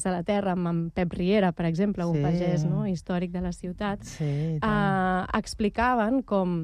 a la terra, amb en Pep Riera, per exemple, un pagès històric de la ciutat, explicaven com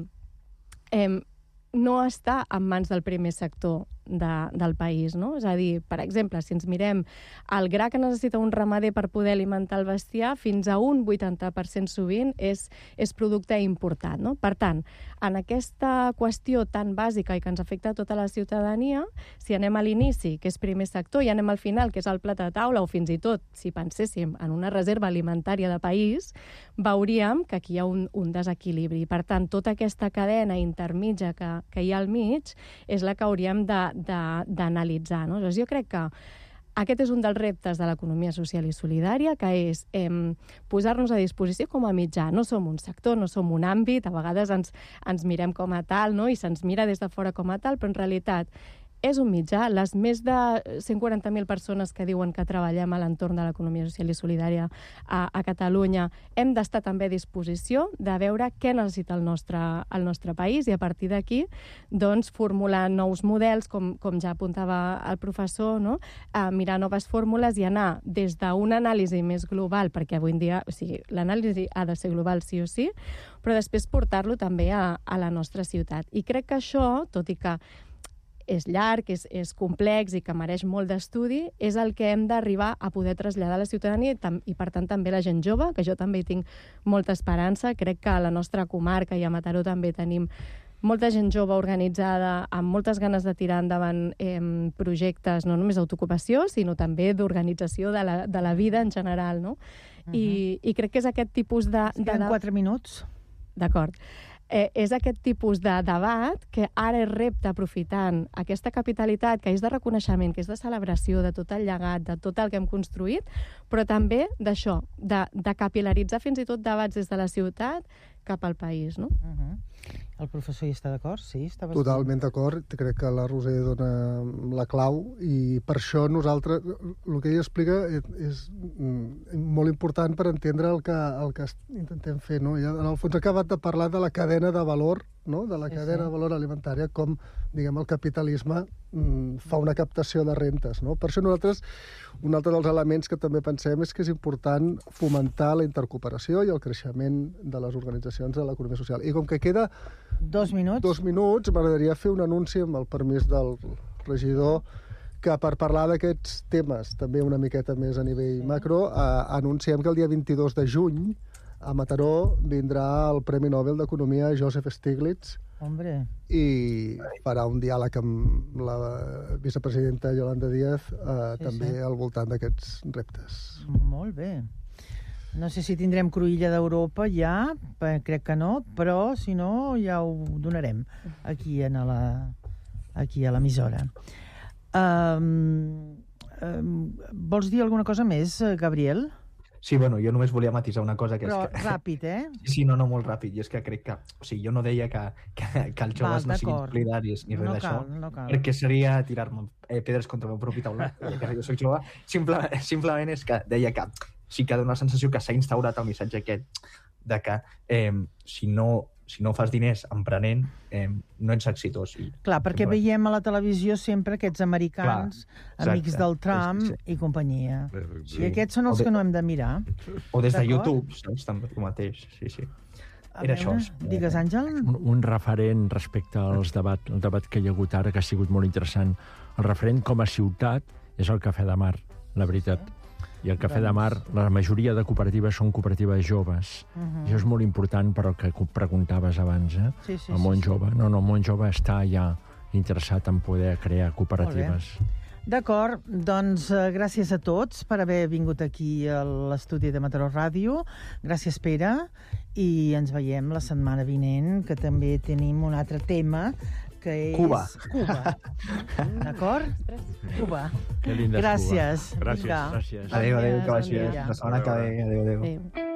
no està en mans del primer sector del país, no? És a dir, per exemple, si ens mirem el gra que necessita un ramader per poder alimentar el bestiar, fins a un 80% sovint és producte importat, no? Per tant, en aquesta qüestió tan bàsica i que ens afecta a tota la ciutadania, si anem a l'inici, que és primer sector, i anem al final, que és el plat de taula, o fins i tot, si penséssim en una reserva alimentària de país, veuríem que aquí hi ha un desequilibri. Per tant, tota aquesta cadena intermitja que hi ha al mig és la que hauríem d'analitzar, no? Llavors, jo crec que aquest és un dels reptes de l'economia social i solidària, que és posar-nos a disposició com a mitjà. No som un sector, no som un àmbit, a vegades ens mirem com a tal, no? I se'ns mira des de fora com a tal, però en realitat és un mitjà. Les més de 140.000 persones que diuen que treballem a l'entorn de l'economia social i solidària a Catalunya hem d'estar també a disposició de veure què necessita el nostre país i a partir d'aquí doncs, formular nous models, com ja apuntava el professor, no? Mirar noves fórmules i anar des d'una anàlisi més global, perquè avui en dia l'anàlisi ha de ser global sí o sí, però després portar-lo també a la nostra ciutat. I crec que això, tot i que és llarg, és complex i que mereix molt d'estudi, és el que hem d'arribar a poder traslladar a la ciutadania i, per tant, també la gent jove, que jo també hi tinc molta esperança. Crec que a la nostra comarca i a Mataró també tenim molta gent jove organitzada, amb moltes ganes de tirar endavant projectes, no només d'autoocupació, sinó també d'organització de la vida en general, no? I crec que és aquest tipus de... Queden 4 minuts. D'acord. És aquest tipus de debat que ara és repte aprofitant aquesta capitalitat que és de reconeixement, que és de celebració de tot el llegat, de tot el que hem construït, però també d'això, de capil·laritzar fins i tot debats des de la ciutat cap al país, no? El professor hi està d'acord? Sí, està bastant... Totalment d'acord. Crec que la Roser dona la clau i per això nosaltres, el que ella explica és molt important per entendre el que intentem fer, no? Ella, en el fons, ha acabat de parlar de la cadena de valor, no? De la cadena de valor alimentària, com, diguem, el capitalisme fa una captació de rentes, no? Per això nosaltres, un altre dels elements que també pensem és que és important fomentar la intercooperació i el creixement de les organitzacions de l'economia social. I com que queda 2 minuts, m'agradaria fer un anunci amb el permís del regidor que per parlar d'aquests temes, també una miqueta més a nivell macro, anunciem que el dia 22 de juny a Mataró vindrà el Premi Nobel d'Economia Joseph Stiglitz. Hombre. I farà un diàleg amb la vicepresidenta Yolanda Díaz també al voltant d'aquests reptes. Molt bé. No sé si tindrem cruïlla d'Europa ja, crec que no, però si no ja ho donarem aquí a l'emissora. Vols dir alguna cosa més, Gabriel? Sí, bueno, jo només volia matisar una cosa que però és que... ràpid, Sí, no, molt ràpid. I és que crec que... O sigui, jo no deia que els joves no siguin solidaris ni res d'això, perquè seria tirar-me pedres contra el meu propi taulat, que jo soc jove. Simplement és que deia que sí que dona la sensació que s'ha instaurat el missatge aquest de que si no fas diners emprenent, no ets exitós. Clar, perquè veiem a la televisió sempre aquests americans, amics del Trump i companyia. I aquests són els que no hem de mirar. O des de YouTube, saps? També el mateix, sí. Era això. Digues, Àngel? Un referent respecte als debats, el debat que hi ha hagut ara, que ha sigut molt interessant. El referent com a ciutat és el Cafè de Mar, la veritat. I el Cafè de Mar, la majoria de cooperatives són cooperatives joves. Això és molt important per al que preguntaves abans, el món jove. No, el món jove està ja interessat en poder crear cooperatives. D'acord, doncs gràcies a tots per haver vingut aquí a l'estudi de Mataró Ràdio. Gràcies, Pere, i ens veiem la setmana vinent, que també tenim un altre tema, que és... Cuba. D'acord? Cuba. Que linda és Cuba. Gràcies. Gràcies. Adéu, que vagi bé. La setmana que ve. Adéu.